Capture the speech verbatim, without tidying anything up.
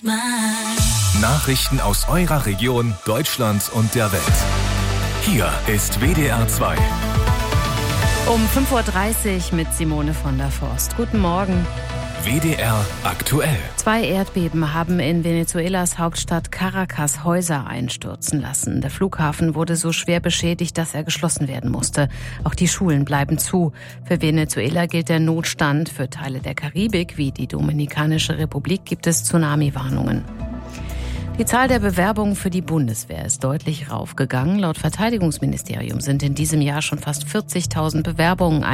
Nachrichten aus eurer Region, Deutschland und der Welt. Hier ist W D R zwei. Um fünf Uhr dreißig mit Simone von der Forst. Guten Morgen. W D R aktuell. Zwei Erdbeben haben in Venezuelas Hauptstadt Caracas Häuser einstürzen lassen. Der Flughafen wurde so schwer beschädigt, dass er geschlossen werden musste. Auch die Schulen bleiben zu. Für Venezuela gilt der Notstand. Für Teile der Karibik, wie die Dominikanische Republik, gibt es Tsunami-Warnungen. Die Zahl der Bewerbungen für die Bundeswehr ist deutlich raufgegangen. Laut Verteidigungsministerium sind in diesem Jahr schon fast vierzigtausend Bewerbungen